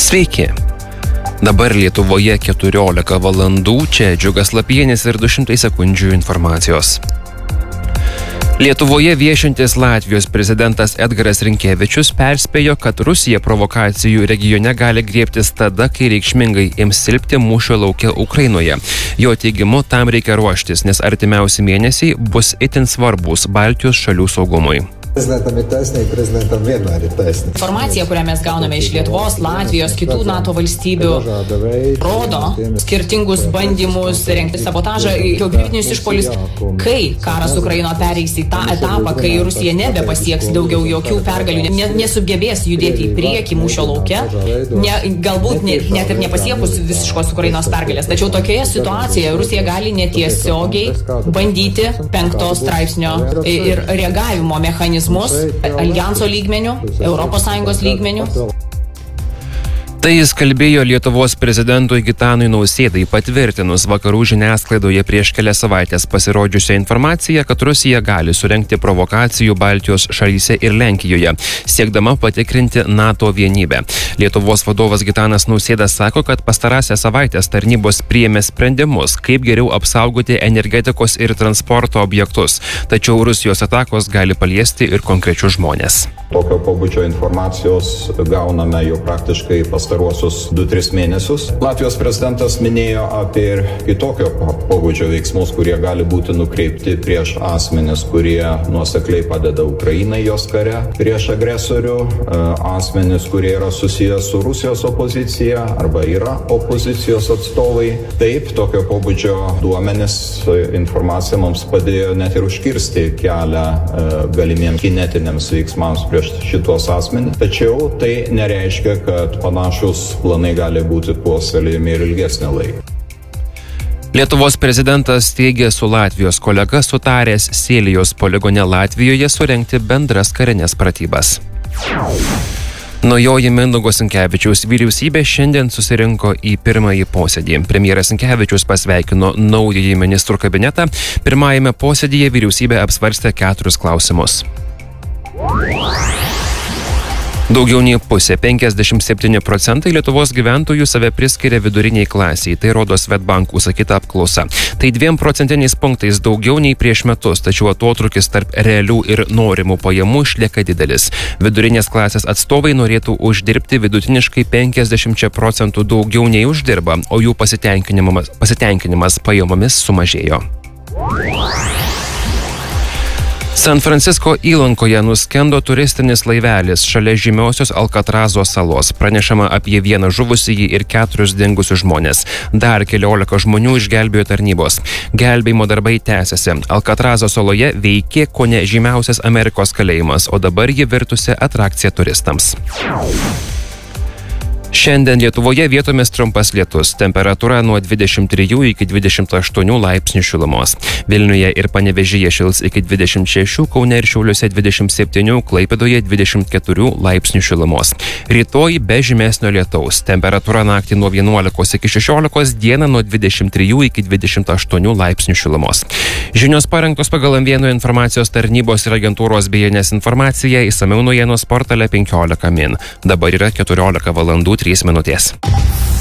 Sveiki. Dabar Lietuvoje 14 valandų, čia Džiugas Lapienis ir 200 sekundžių informacijos. Lietuvoje viešintis Latvijos prezidentas Edgaras Rinkevičius perspėjo, kad Rusija provokacijų regione gali griebtis tada, kai reikšmingai ims silpti mūšio lauke Ukrainoje. Jo teigimu, tam reikia ruoštis, nes artimiausi mėnesiai bus itin svarbus Baltijos šalių saugumui. Prezidentam ir taisnība, prezidentam vienmēr ir taisnība. Informacija, kurią mes gauname iš Lietuvos, Latvijos, kitų NATO valstybių, rodo skirtingus bandymus rengti sabotažą, hibridinius išpuolius. Kai karas Ukrainoje pereis į tą etapą, kai Rusija nebepasieks daugiau jokių pergalių, nesugebės judėti į priekį mūšio lauke, galbūt net ir nepasiekus visiškos Ukrainos pergalės. Tačiau tokioje situacijoje Rusija gali netiesiogiai bandyti 5 straipsnio ir reagavimo mechanizmų Aljanso lygmenių, ES lygmenių. Tai jis kalbėjo Lietuvos prezidentui Gitanui Nausėdai, patvirtinus vakarų žiniasklaidoje prieš kelias savaitės pasirodžiusią informaciją, kad Rusija gali surengti provokacijų Baltijos šalyse ir Lenkijoje, siekdama patikrinti NATO vienybę. Lietuvos vadovas Gitanas Nausėda sako, kad pastarąsias savaitės tarnybos priėmė sprendimus, kaip geriau apsaugoti energetikos ir transporto objektus, tačiau Rusijos atakos gali paliesti ir konkrečius žmonės. Tokio pobūdžio informacijos gauname jau praktiškai pastaruosius 2-3 mėnesius. Latvijos prezidentas minėjo apie ir kitokio pobūdžio veiksmus, kurie gali būti nukreipti prieš asmenis, kurie nuosekliai padeda Ukrainai jos kare, prieš agresorių, asmenis, kurie yra susijęs su Rusijos opozicija arba yra opozicijos atstovai. Taip, tokio pobūdžio duomenis informacija mums padėjo net ir užkirsti kelią galimiems kinetiniams veiksmams prieš šitos asmenys. Tačiau tai nereiškia, kad panašus planai gali būti puoselėjami ir ilgesnį laiką. Lietuvos prezidentas teigė su Latvijos kolega sutaręs Sėlijos poligone Latvijoje surengti bendras karinės pratybas. Naujoji Mindaugo Sinkevičiaus vyriausybė šiandien susirinko į pirmąjį posėdį. Premjeras Sinkevičius pasveikino naująjį ministrų kabinetą. Pirmajame posėdyje vyriausybė apsvarstė 4 klausimus. Daugiau nei pusė, 57% Lietuvos gyventojų save priskiria viduriniai klasiai, tai rodo Swedbank užsakyta apklausa. Tai 2 procentiniais punktais daugiau nei prieš metus, tačiau atotrūkis tarp realių ir norimų pajamų išlieka didelis. Vidurinės klasės atstovai norėtų uždirbti vidutiniškai 50% daugiau nei uždirba, o jų pasitenkinimas pajamomis sumažėjo. San Francisko įlankoje nuskendo turistinis laivelis šalia žymiosios Alkatrazo salos. Pranešama apie 1 žuvusįjį ir 4 dingusius žmonės. Dar 14 žmonių išgelbėjo tarnybos. Gelbėjimo darbai tęsiasi. Alkatrazo saloje veikė kone žymiausias Amerikos kalėjimas, o dabar ji virtusi atrakcija turistams. Šiandien Lietuvoje vietomis trumpas lietus, temperatūra nuo 23 iki 28 laipsnių šilumos. Vilniuje ir Panevėžyje šils iki 26, Kaune ir Šiauliuose 27, Klaipėdoje 24 laipsnių šilumos. Rytoj be žymesnio lietaus, temperatūra naktį nuo 11 iki 16, dieną nuo 23 iki 28 laipsnių šilumos. Žinios parengtos pagal M1 informacijos tarnybos ir agentūros BNS informaciją, išsamiau naujienos portale 15 min. Dabar yra 14 valandų 3 minutės.